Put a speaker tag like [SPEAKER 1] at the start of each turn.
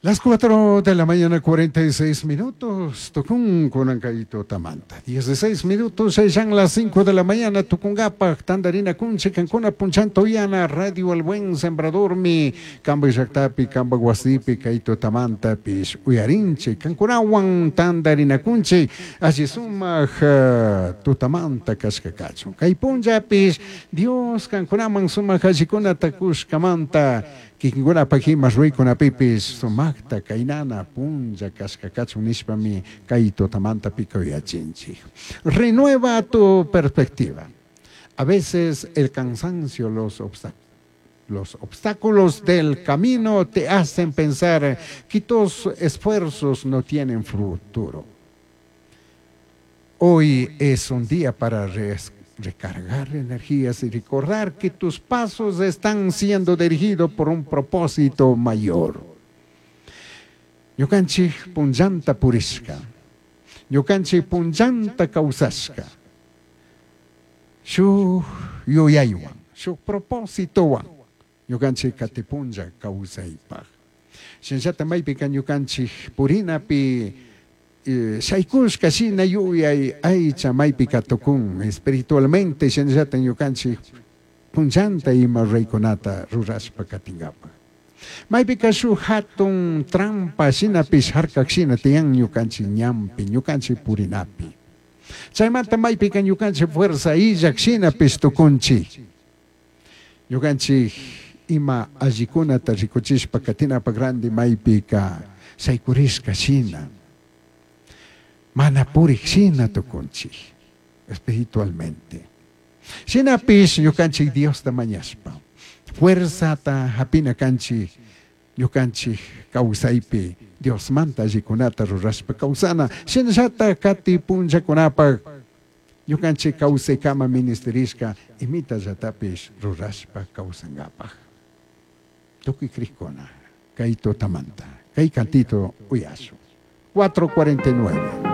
[SPEAKER 1] Las 4 de la mañana, 46 minutos, Tucún con Ancaito Tamanta. 16 minutos, sean las 5 de la mañana, Tucungapa, Tandarina Cunche, Cancuna, Punchantoyana, Radio El Buen Sembrador, mi Camba Yactapi, Camba Guasipi, Caito Tamanta, Pis Uyarinche, Cancunawan, Tandarina Cunche, Asisuma, Tutamanta, Cascacacho, Caipunja, Pis, Dios, Cancunaman, Suma, Hachicuna, Takush, Camanta, Kikinguna Pajimas Ruicuna Pipis, Sumakta, Kainana, Punja, Cascacacho, Nispami, Kaito, Tamanta, Pico y Achinchi. Renueva tu perspectiva. A veces el cansancio, los obstáculos del camino te hacen pensar que tus esfuerzos no tienen futuro. Hoy es un día para recargar energías y recordar que tus pasos están siendo dirigidos por un propósito mayor. Yukanchi punjanta purishka, yukanchi punjanta kausashka, shu yuyaywan, shu propósito wan, yukanchi katipunja kausaypaj. Shenshata maypikan yukanchi purinapi Shaikushka shina yuyay aycha maypika tukun espiritualmente shenshatan yukanchik punchanta ima reykunata rurashpa katingapa. Maypika shu hatun trampa shinapish harkak shina tiyan yukanchik ñampi, yukanchik purinapi. Chaymanta maypika yukanchik fuerza illak shinapish tukunchik. Yukanchik ima allikunata rikuchishpa katinapa grande maypika saykurishka shina. Mana purik shina tukunchi espiritualmente. Shina pish yukanchi Dios ta mañaspa. Fuerza ta hapina kanchi yukanchi kausaipi Dios manta jikunata rurashpa kausana. Shina shata kati punja kunapa yukanchi kausai kama ministerishka imita jatapish rurashpa kausangapa. Tuki krikona kaito tamanta. Kai cantito uyasu. 4:49.